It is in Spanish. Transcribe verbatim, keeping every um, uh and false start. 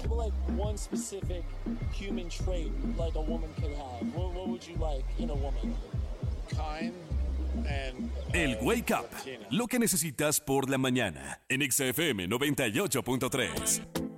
like one specific human trait like a woman could have? What, what would you like in a woman? Kind and, uh, El Wake Up, Latina. lo que necesitas por la mañana, en X F M noventa y ocho punto tres.